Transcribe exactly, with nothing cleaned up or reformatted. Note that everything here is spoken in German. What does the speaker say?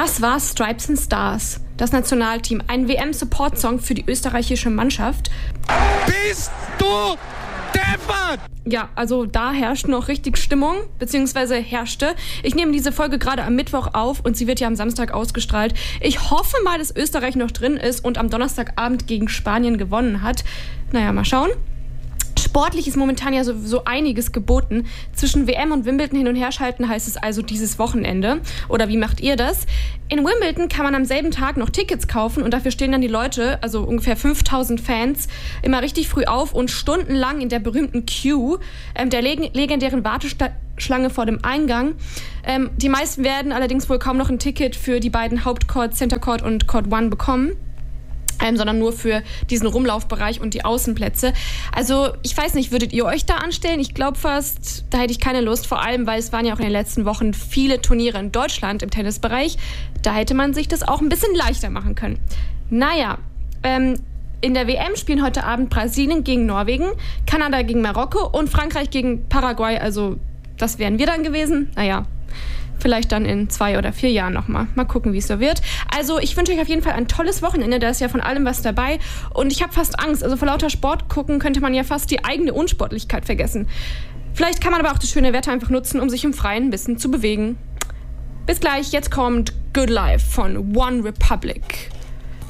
Das war Stripes and Stars, das Nationalteam, ein W M-Support-Song für die österreichische Mannschaft. Bist du deppert? Ja, also da herrscht noch richtig Stimmung, beziehungsweise herrschte. Ich nehme diese Folge gerade am Mittwoch auf und sie wird ja am Samstag ausgestrahlt. Ich hoffe mal, dass Österreich noch drin ist und am Donnerstagabend gegen Spanien gewonnen hat. Naja, mal schauen. Sportlich ist momentan ja so, so einiges geboten. Zwischen W M und Wimbledon hin und her schalten heißt es also dieses Wochenende. Oder wie macht ihr das? In Wimbledon kann man am selben Tag noch Tickets kaufen und dafür stehen dann die Leute, also ungefähr fünftausend Fans, immer richtig früh auf und stundenlang in der berühmten Queue, ähm, der leg- legendären Warteschlange vor dem Eingang. Ähm, die meisten werden allerdings wohl kaum noch ein Ticket für die beiden Hauptcourts, Center Court und Court One bekommen. Ähm, sondern nur für diesen Rumlaufbereich und die Außenplätze. Also ich weiß nicht, würdet ihr euch da anstellen? Ich glaube fast, da hätte ich keine Lust, vor allem, weil es waren ja auch in den letzten Wochen viele Turniere in Deutschland im Tennisbereich. Da hätte man sich das auch ein bisschen leichter machen können. Naja, ähm, in der W M spielen heute Abend Brasilien gegen Norwegen, Kanada gegen Marokko und Frankreich gegen Paraguay. Also das wären wir dann gewesen. Naja, vielleicht dann in zwei oder vier Jahren nochmal. Mal gucken, wie es so wird. Also ich wünsche euch auf jeden Fall ein tolles Wochenende. Da ist ja von allem was dabei. Und ich habe fast Angst. Also vor lauter Sport gucken könnte man ja fast die eigene Unsportlichkeit vergessen. Vielleicht kann man aber auch das schöne Wetter einfach nutzen, um sich im Freien ein bisschen zu bewegen. Bis gleich. Jetzt kommt Good Life von One Republic.